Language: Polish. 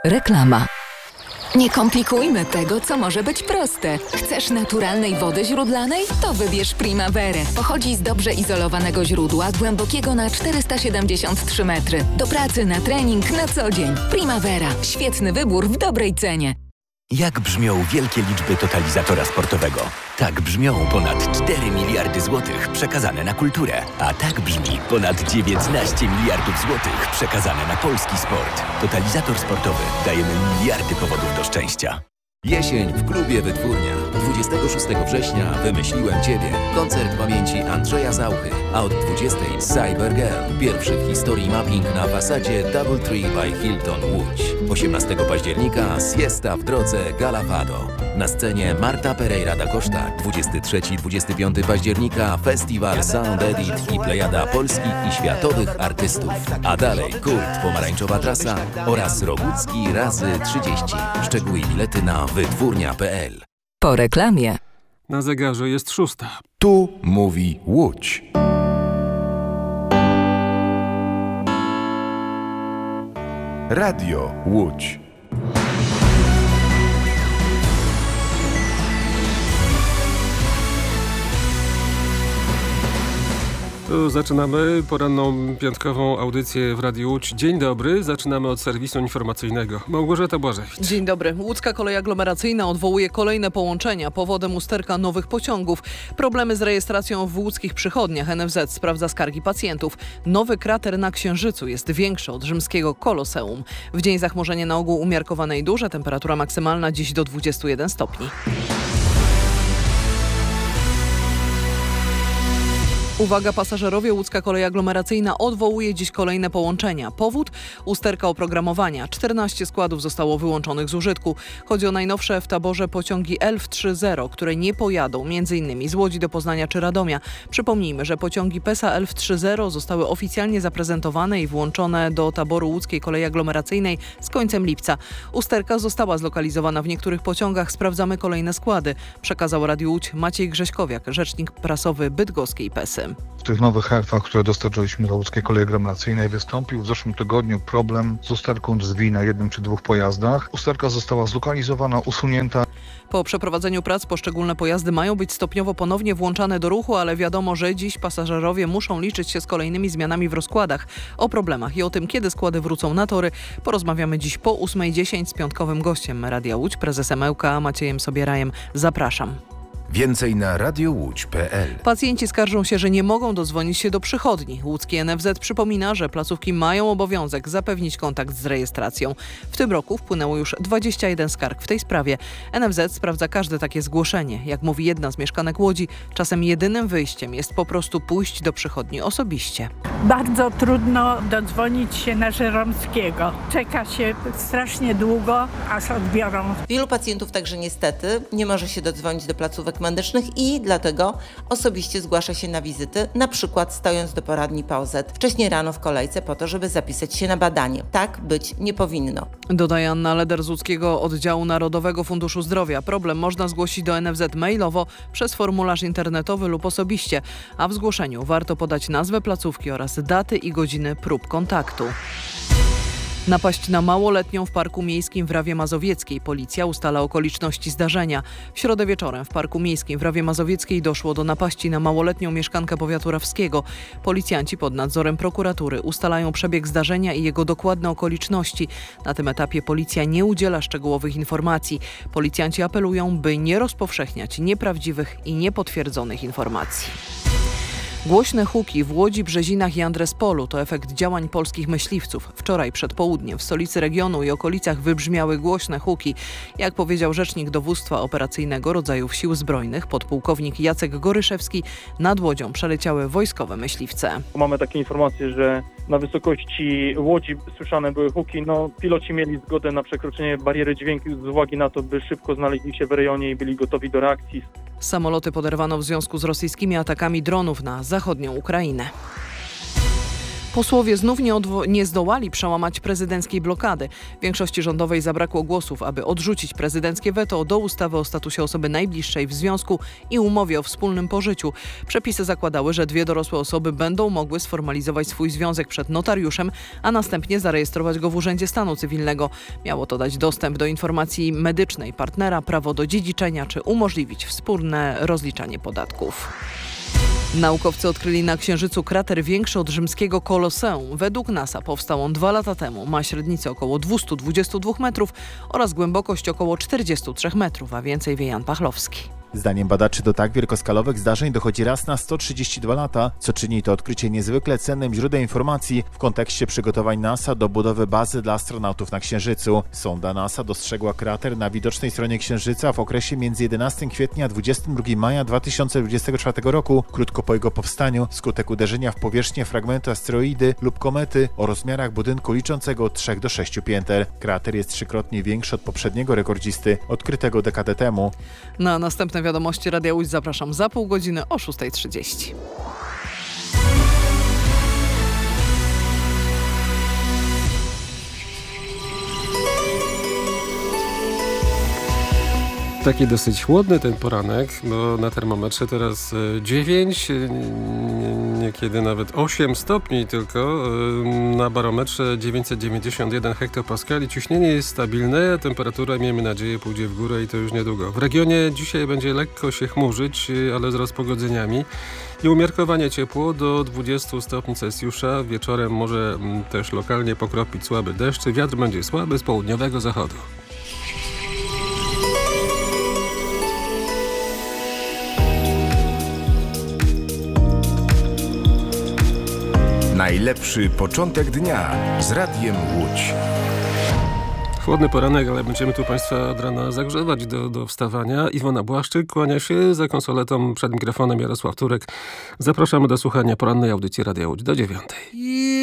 Reklama. Nie komplikujmy tego, co może być proste. Chcesz naturalnej wody źródlanej? To wybierz Primaverę. Pochodzi z dobrze izolowanego źródła, głębokiego na 473 metry. Do pracy, na trening, na co dzień. Primavera. Świetny wybór w dobrej cenie. Jak brzmią wielkie liczby totalizatora sportowego? Tak brzmią ponad 4 miliardy złotych przekazane na kulturę. A tak brzmi ponad 19 miliardów złotych przekazane na polski sport. Totalizator sportowy. Dajemy miliardy powodów do szczęścia. Jesień w klubie Wytwórnia. 26 września Wymyśliłem Ciebie. Koncert pamięci Andrzeja Zauchy. A od 20 Cybergirl. Pierwszy w historii mapping na fasadzie Doubletree by Hilton Łódź. 18 października Siesta w drodze Galafado. Na scenie Marta Pereira da Costa. 23-25 października Festiwal Sound Edit i plejada polskich i światowych artystów. A dalej Kult, Pomarańczowa Trasa oraz Rogucki razy 30. Szczegóły i bilety na wytwórnia.pl. Po reklamie. Na zegarze jest 6. Tu mówi Łódź. Radio Łódź. Tu zaczynamy poranną piątkową audycję w Radiu Łódź. Dzień dobry, zaczynamy od serwisu informacyjnego. Małgorzata Błażewicz. Dzień dobry. Łódzka kolej aglomeracyjna odwołuje kolejne połączenia. Powodem usterka nowych pociągów. Problemy z rejestracją w łódzkich przychodniach. NFZ sprawdza skargi pacjentów. Nowy krater na Księżycu jest większy od rzymskiego Koloseum. W dzień zachmurzenie na ogół umiarkowane i duże. Temperatura maksymalna dziś do 21 stopni. Uwaga, pasażerowie, łódzka kolej aglomeracyjna odwołuje dziś kolejne połączenia. Powód? Usterka oprogramowania. 14 składów zostało wyłączonych z użytku. Chodzi o najnowsze w taborze pociągi Elf30, które nie pojadą m.in. z Łodzi do Poznania czy Radomia. Przypomnijmy, że pociągi PESA Elf30 zostały oficjalnie zaprezentowane i włączone do taboru łódzkiej kolei aglomeracyjnej z końcem lipca. Usterka została zlokalizowana w niektórych pociągach. Sprawdzamy kolejne składy. Przekazał Radiu Łódź Maciej Grześkowiak, rzecznik prasowy bydgoskiej PESY. W tych nowych elfach, które dostarczyliśmy do łódzkiej kolei aglomeracyjnej, wystąpił w zeszłym tygodniu problem z usterką drzwi na jednym czy dwóch pojazdach. Usterka została zlokalizowana, usunięta. Po przeprowadzeniu prac poszczególne pojazdy mają być stopniowo ponownie włączane do ruchu, ale wiadomo, że dziś pasażerowie muszą liczyć się z kolejnymi zmianami w rozkładach. O problemach i o tym, kiedy składy wrócą na tory, porozmawiamy dziś po 8:10 z piątkowym gościem Radia Łódź, prezesem ŁKA Maciejem Sobierajem. Zapraszam. Więcej na radiołódź.pl. Pacjenci skarżą się, że nie mogą dodzwonić się do przychodni. Łódzki NFZ przypomina, że placówki mają obowiązek zapewnić kontakt z rejestracją. W tym roku wpłynęło już 21 skarg w tej sprawie. NFZ sprawdza każde takie zgłoszenie. Jak mówi jedna z mieszkanek Łodzi, czasem jedynym wyjściem jest po prostu pójść do przychodni osobiście. Bardzo trudno dodzwonić się na Żeromskiego. Czeka się strasznie długo, aż odbiorą. Wielu pacjentów także niestety nie może się dodzwonić do placówek medycznych i dlatego osobiście zgłasza się na wizyty, na przykład stojąc do poradni POZ wcześniej rano w kolejce po to, żeby zapisać się na badanie. Tak być nie powinno. Dodaje Anna Leder z łódzkiego oddziału Narodowego Funduszu Zdrowia. Problem można zgłosić do NFZ mailowo, przez formularz internetowy lub osobiście, a w zgłoszeniu warto podać nazwę placówki oraz daty i godziny prób kontaktu. Napaść na małoletnią w Parku Miejskim w Rawie Mazowieckiej. Policja ustala okoliczności zdarzenia. W środę wieczorem w Parku Miejskim w Rawie Mazowieckiej doszło do napaści na małoletnią mieszkankę powiatu rawskiego. Policjanci pod nadzorem prokuratury ustalają przebieg zdarzenia i jego dokładne okoliczności. Na tym etapie policja nie udziela szczegółowych informacji. Policjanci apelują, by nie rozpowszechniać nieprawdziwych i niepotwierdzonych informacji. Głośne huki w Łodzi, Brzezinach i Andrespolu to efekt działań polskich myśliwców. Wczoraj przed południem w stolicy regionu i okolicach wybrzmiały głośne huki. Jak powiedział rzecznik Dowództwa Operacyjnego Rodzajów Sił Zbrojnych, podpułkownik Jacek Goryszewski, nad Łodzią przeleciały wojskowe myśliwce. Mamy takie informacje, że na wysokości Łodzi słyszane były huki. Piloci mieli zgodę na przekroczenie bariery dźwięku z uwagi na to, by szybko znaleźli się w rejonie i byli gotowi do reakcji. Samoloty poderwano w związku z rosyjskimi atakami dronów na zachodnią Ukrainę. Posłowie znów nie zdołali przełamać prezydenckiej blokady. Większości rządowej zabrakło głosów, aby odrzucić prezydenckie weto do ustawy o statusie osoby najbliższej w związku i umowie o wspólnym pożyciu. Przepisy zakładały, że 2 dorosłe osoby będą mogły sformalizować swój związek przed notariuszem, a następnie zarejestrować go w Urzędzie Stanu Cywilnego. Miało to dać dostęp do informacji medycznej partnera, prawo do dziedziczenia czy umożliwić wspólne rozliczanie podatków. Naukowcy odkryli na Księżycu krater większy od rzymskiego Koloseum. Według NASA powstał on 2 lata temu. Ma średnicę około 222 metrów oraz głębokość około 43 metrów, a więcej wie Jan Pachlowski. Zdaniem badaczy do tak wielkoskalowych zdarzeń dochodzi raz na 132 lata, co czyni to odkrycie niezwykle cennym źródłem informacji w kontekście przygotowań NASA do budowy bazy dla astronautów na Księżycu. Sonda NASA dostrzegła krater na widocznej stronie Księżyca w okresie między 11 kwietnia a 22 maja 2024 roku, krótko po jego powstaniu, wskutek uderzenia w powierzchnię fragmentu asteroidy lub komety o rozmiarach budynku liczącego od 3 do 6 pięter. Krater jest 3-krotnie większy od poprzedniego rekordzisty, odkrytego dekadę temu. Na następne wiadomości Radia Łódź zapraszam za pół godziny o 6:30. Taki dosyć chłodny ten poranek, bo na termometrze teraz 9, niekiedy nawet 8 stopni tylko, na barometrze 991 hektopaskali. Ciśnienie jest stabilne, a temperatura, miejmy nadzieję, pójdzie w górę i to już niedługo. W regionie dzisiaj będzie lekko się chmurzyć, ale z rozpogodzeniami i umiarkowanie ciepło do 20 stopni Celsjusza. Wieczorem może też lokalnie pokropić słaby deszcz. Wiatr będzie słaby z południowego zachodu. Najlepszy początek dnia z Radiem Łódź. Chłodny poranek, ale będziemy tu Państwa od rana zagrzewać do wstawania. Iwona Błaszczyk kłania się, za konsoletą przed mikrofonem Jarosław Turek. Zapraszamy do słuchania porannej audycji Radia Łódź do 9:00.